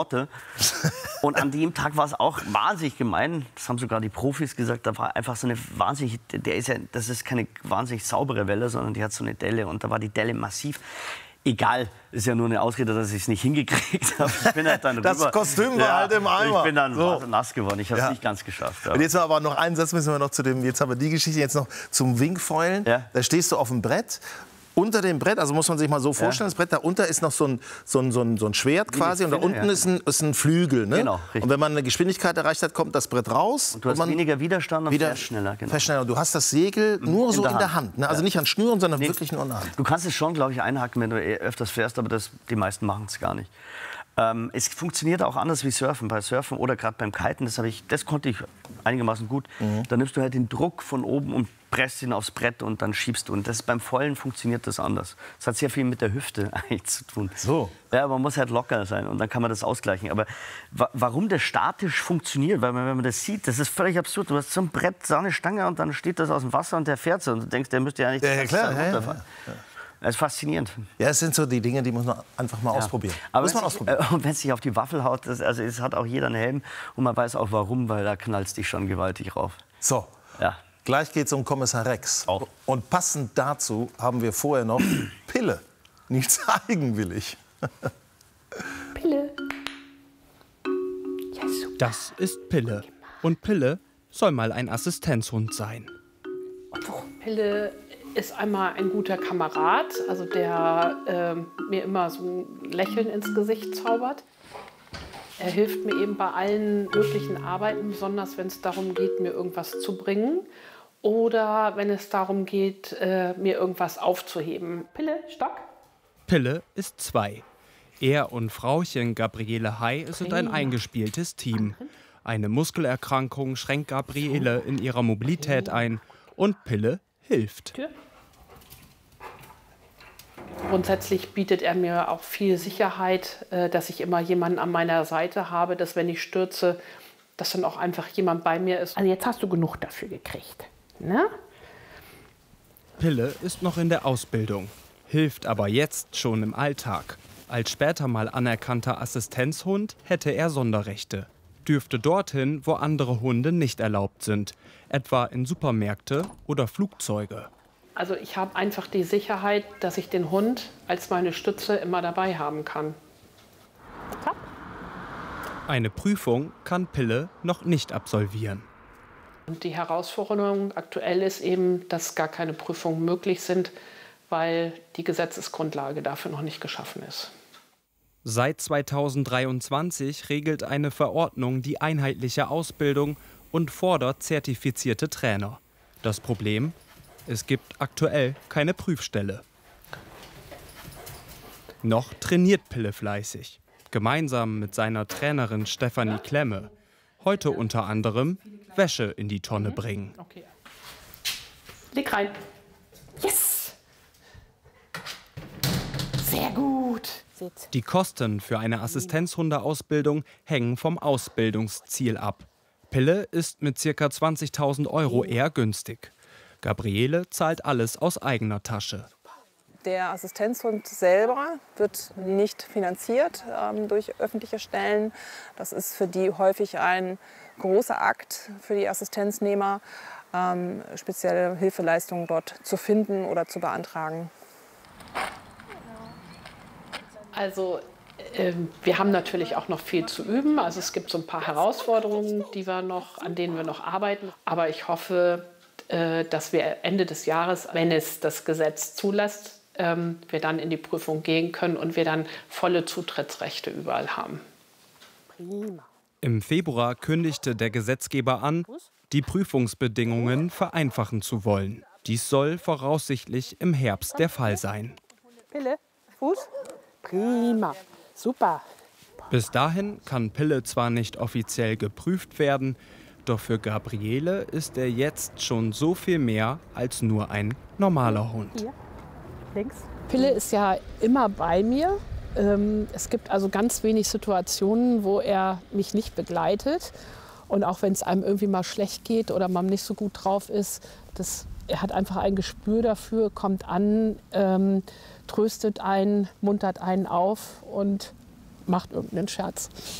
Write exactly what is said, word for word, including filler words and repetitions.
Motte. Und an dem Tag war es auch wahnsinnig gemein. Das haben sogar die Profis gesagt. Da war einfach so eine wahnsinnig, der ist ja, das ist keine wahnsinnig saubere Welle, sondern die hat so eine Delle. Und da war die Delle massiv. Egal, ist ja nur eine Ausrede, dass ich es nicht hingekriegt habe. Ich bin halt dann rüber. Das Kostüm war ja, halt im Eimer. Ich bin dann so. nass geworden. Ich habe es Ja. nicht ganz geschafft. Und jetzt aber noch einen Satz müssen wir noch zu dem. Jetzt haben wir die Geschichte jetzt noch zum Wingfoilen. Ja. Da stehst du auf dem Brett. Unter dem Brett, also muss man sich mal so vorstellen, ja. das Brett darunter ist noch so ein, so ein, so ein, so ein Schwert quasi und da unten ja. ist, ein, ist ein Flügel. Ne? Genau, richtig. Und wenn man eine Geschwindigkeit erreicht hat, kommt das Brett raus. Und du hast und man weniger Widerstand und wieder fährst schneller. Genau. Fährst schneller. Und du hast das Segel nur in so der in der Hand. Ne? Also ja. nicht an Schnüren, sondern nee. wirklich nur in der Hand. Du kannst es schon, glaube ich, einhaken, wenn du öfters fährst, aber das, die meisten machen es gar nicht. Ähm, es funktioniert auch anders wie Surfen. Bei Surfen oder gerade beim Kiten, das, ich, das konnte ich einigermaßen gut. Mhm. Da nimmst du halt den Druck von oben und presst ihn aufs Brett und dann schiebst du. Und das, beim Vollen funktioniert das anders. Das hat sehr viel mit der Hüfte eigentlich zu tun. So. Ja, man muss halt locker sein und dann kann man das ausgleichen. Aber wa warum das statisch funktioniert, weil man, wenn man das sieht, das ist völlig absurd. Du hast so ein Brett, so eine Stange und dann steht das aus dem Wasser und der fährt so. Und du denkst, der müsste ja nicht ja, ja, klar, ja, runterfallen. Ja, ja. Das ist faszinierend. Ja, es sind so die Dinge, die muss man einfach mal ja. ausprobieren. Aber muss man sich, ausprobieren. Äh, und wenn es sich auf die Waffel haut, das, also es hat auch jeder einen Helm und man weiß auch warum, weil da knallst dich schon gewaltig rauf. So, ja. gleich geht es um Kommissar Rex. Auch. Und passend dazu haben wir vorher noch Pille. Nichts eigenwillig. Pille. Ja, das ist Pille. Und Pille soll mal ein Assistenzhund sein. Pille ist einmal ein guter Kamerad, also der äh, mir immer so ein Lächeln ins Gesicht zaubert. Er hilft mir eben bei allen möglichen Arbeiten, besonders wenn es darum geht, mir irgendwas zu bringen oder wenn es darum geht, äh, mir irgendwas aufzuheben. Pille, Stock. Pille ist zwei. Er und Frauchen Gabriele Hay sind ein eingespieltes Team. Eine Muskelerkrankung schränkt Gabriele in ihrer Mobilität ein und Pille hilft. Grundsätzlich bietet er mir auch viel Sicherheit, dass ich immer jemanden an meiner Seite habe, dass wenn ich stürze, dass dann auch einfach jemand bei mir ist. Also jetzt hast du genug dafür gekriegt, ne? Pille ist noch in der Ausbildung, hilft aber jetzt schon im Alltag. Als später mal anerkannter Assistenzhund hätte er Sonderrechte. Dürfte dorthin, wo andere Hunde nicht erlaubt sind, etwa in Supermärkte oder Flugzeuge. Also ich habe einfach die Sicherheit, dass ich den Hund als meine Stütze immer dabei haben kann. Eine Prüfung kann Pille noch nicht absolvieren. Und die Herausforderung aktuell ist eben, dass gar keine Prüfungen möglich sind, weil die Gesetzesgrundlage dafür noch nicht geschaffen ist. Seit zweitausenddreiundzwanzig regelt eine Verordnung die einheitliche Ausbildung und fordert zertifizierte Trainer. Das Problem? Es gibt aktuell keine Prüfstelle. Noch trainiert Pille fleißig, gemeinsam mit seiner Trainerin Stefanie Klemme. Heute unter anderem Wäsche in die Tonne bringen. Okay. Leg rein. Yes! Sehr gut. Die Kosten für eine Assistenzhundeausbildung hängen vom Ausbildungsziel ab. Pille ist mit ca. zwanzigtausend Euro eher günstig. Gabriele zahlt alles aus eigener Tasche. Der Assistenzhund selber wird nicht finanziert ähm, durch öffentliche Stellen. Das ist für die häufig ein großer Akt für die Assistenznehmer, ähm, spezielle Hilfeleistungen dort zu finden oder zu beantragen. Also äh, wir haben natürlich auch noch viel zu üben. Also es gibt so ein paar Herausforderungen, die wir noch, an denen wir noch arbeiten. Aber ich hoffe, äh, dass wir Ende des Jahres, wenn es das Gesetz zulässt, ähm, wir dann in die Prüfung gehen können und wir dann volle Zutrittsrechte überall haben. Prima. Im Februar kündigte der Gesetzgeber an, die Prüfungsbedingungen vereinfachen zu wollen. Dies soll voraussichtlich im Herbst der Fall sein. Pille, Fuß. Prima, super. Bis dahin kann Pille zwar nicht offiziell geprüft werden, doch für Gabriele ist er jetzt schon so viel mehr als nur ein normaler Hund. Hier, links. Pille ist ja immer bei mir. Es gibt also ganz wenig Situationen, wo er mich nicht begleitet. Und auch wenn es einem irgendwie mal schlecht geht oder man nicht so gut drauf ist, das, er hat einfach ein Gespür dafür, kommt an, ähm, tröstet einen, muntert einen auf und macht irgendeinen Scherz.